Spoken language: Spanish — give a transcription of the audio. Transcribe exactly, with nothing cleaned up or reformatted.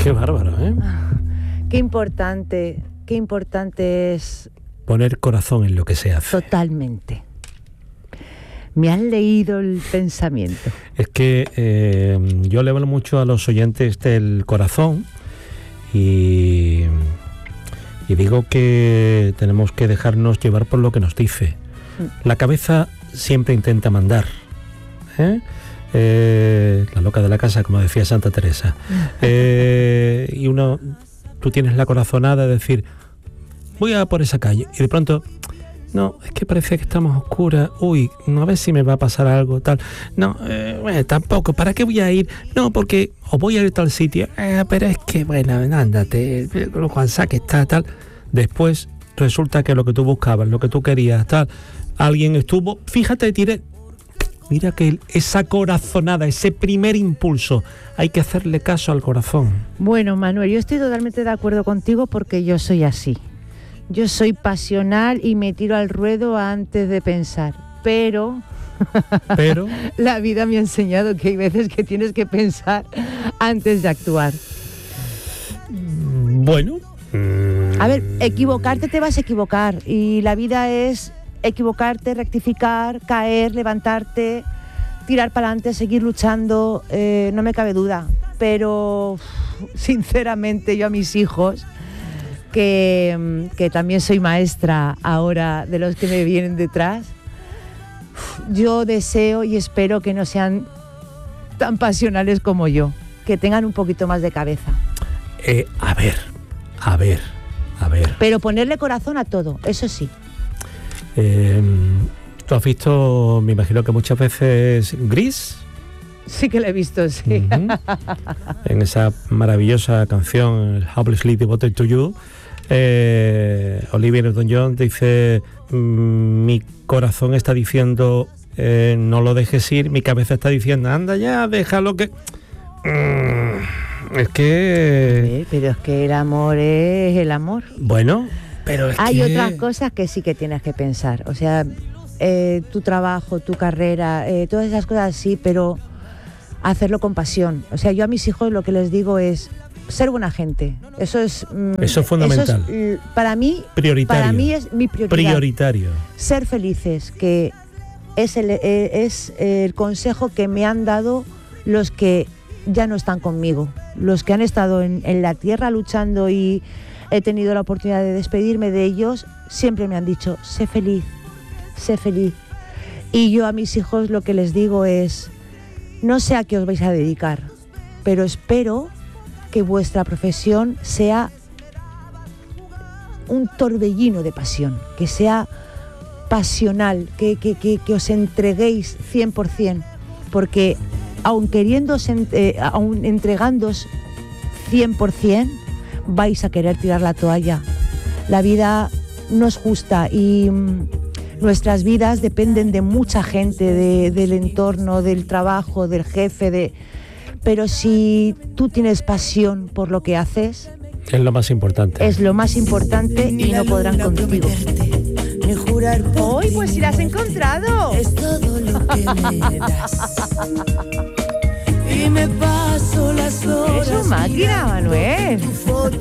Qué bárbaro, ¿eh? Qué importante, qué importante es... Poner corazón en lo que se hace. Totalmente. Me han leído el pensamiento. Es que eh, yo le hablo mucho a los oyentes del corazón y, y digo que tenemos que dejarnos llevar por lo que nos dice. La cabeza siempre intenta mandar, ¿eh? Eh, la loca de la casa, como decía Santa Teresa. Eh, y uno, tú tienes la corazonada de decir, voy a por esa calle, y de pronto, no, es que parece que estamos a oscuras, uy, no, a ver si me va a pasar algo, tal, no, eh, bueno, tampoco, ¿para qué voy a ir? No, porque, o voy a ir a tal sitio, eh, pero es que, bueno, ándate, Juan Saque está, tal. Después resulta que lo que tú buscabas, lo que tú querías, tal, alguien estuvo, fíjate, tiré, mira que esa corazonada, ese primer impulso, hay que hacerle caso al corazón. Bueno, Manuel, yo estoy totalmente de acuerdo contigo porque yo soy así. Yo soy pasional y me tiro al ruedo antes de pensar, pero... Pero... la vida me ha enseñado que hay veces que tienes que pensar antes de actuar. Bueno... A ver, equivocarte te vas a equivocar y la vida es equivocarte, rectificar, caer, levantarte, tirar para adelante, seguir luchando, eh, no me cabe duda, pero sinceramente yo a mis hijos, que, que también soy maestra ahora de los que me vienen detrás, yo deseo y espero que no sean tan pasionales como yo, que tengan un poquito más de cabeza. Eh, a ver... A ver, a ver. Pero ponerle corazón a todo, eso sí. Eh, ¿Tú has visto, me imagino que muchas veces, Gris? Sí que la he visto, sí. Uh-huh. En esa maravillosa canción, Hopelessly Devoted to You, eh, Olivia Newton-John dice, mi corazón está diciendo, eh, no lo dejes ir, mi cabeza está diciendo, anda ya, déjalo que... Mm. Es que... Pero es que el amor es el amor. Bueno, pero es Hay que... otras cosas que sí que tienes que pensar. O sea, eh, tu trabajo, tu carrera, eh, todas esas cosas sí, pero hacerlo con pasión. O sea, yo a mis hijos lo que les digo es ser buena gente. Eso es... Mm, eso es fundamental. Eso es, para mí... Prioritario. Para mí es mi prioridad. Prioritario. Ser felices, que es el, es el consejo que me han dado los que ya no están conmigo, los que han estado en, en la tierra luchando y he tenido la oportunidad de despedirme de ellos, siempre me han dicho, sé feliz, sé feliz. Y yo a mis hijos lo que les digo es, no sé a qué os vais a dedicar, pero espero que vuestra profesión sea un torbellino de pasión, que sea pasional, que, que, que, que os entreguéis cien por ciento, porque aun queriéndose, eh, aun entregándoos cien por ciento, vais a querer tirar la toalla. La vida no es justa y mm, nuestras vidas dependen de mucha gente, de, del entorno, del trabajo, del jefe, de... pero si tú tienes pasión por lo que haces... Es lo más importante. Es lo más importante y no podrán contigo. ¡Uy, pues si la has encontrado! Es todo lo que me das. Y me paso las horas. Es una máquina, Manuel.